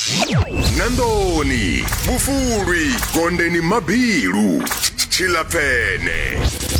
Nandoni, Bufuri, Kondeni Mabiru, Chilapene.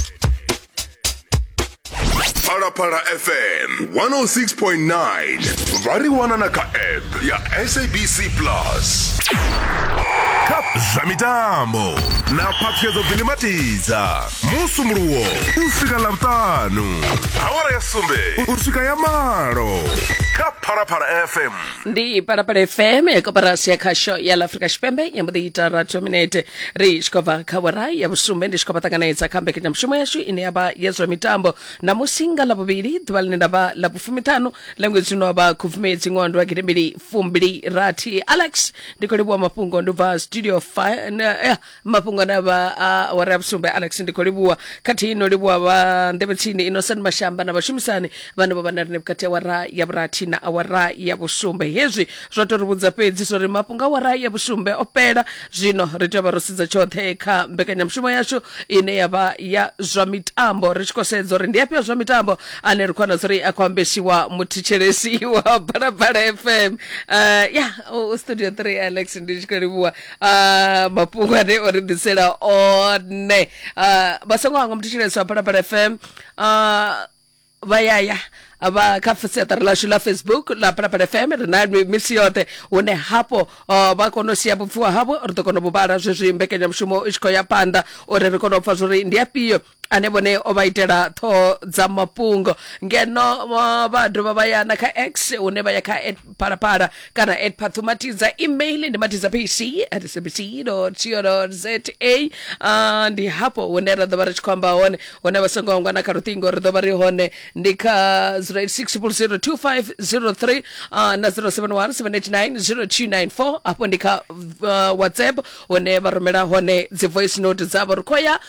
Para FM 106.9 Variwana naka app ya SABC Plus. Cup Zamitambo na Patriot of Vilimatiza Musumruo Usika Lavtanu Awara ya Sumbe Usika ya Maro Cup Para FM Ndi Para FM ya koparasi ya kasho ya Afrika Shpembe ya mudhita ratominete Rishkova Kawarai ya Busumbe Ndishkova Taganeza Kambe Kenya Mshuma Yashu Ineaba Yezo Mitambo na Musinga Labubiri Dwali Nindaba Labufumitano Language Nova Kufumezi Ngondo Wakidemili Fumbili Rati Alex Ndikolibu Mapungo Nduva Studio 5 Mapungo Nava Warab Sumbe Alex Ndikolibu Kati ino libu wa Ndebetini Innocent Mashamba na Bashimisani Vanu Babanarne Kati Wara Yabrati na Awara ya Busumbe Hezi Zotorubuza Pezi Sori Mapunga Wara ya Busumbe Opera Zino Ritaba Rosiza Chote Ka Mbekanya Mshuma Yashu Ineaba ya Zamitambo Richko Sezo Rindiapia Zamitambo Anerukwana Zori Akwambeshi wa Muticheresi wa Para FM Studio 3 Alex Ndishkaribuwa Mapunga de Orindisela One Basongo Wango Muticheresi wa Para FM Vayaya aba kafaseta relasho la Facebook la Para FM na misiote une hapo bako no siabu fua hapo ortokono bubara jeje mbekenya mshumo ishko ya panda ore rekono fazuri ndiapio anebone obaitera to za mapungo ngeno badu babaya na ka x une baya ka para kana pathumatiza email ndi matiza pc@cbc.co.za ndi hapo unera da barich kwamba one basongo ngwana karutingo ro bari hone ndika 06002503 na 0717890294 hapo ndika WhatsApp one baromera hone the voice note za barukoya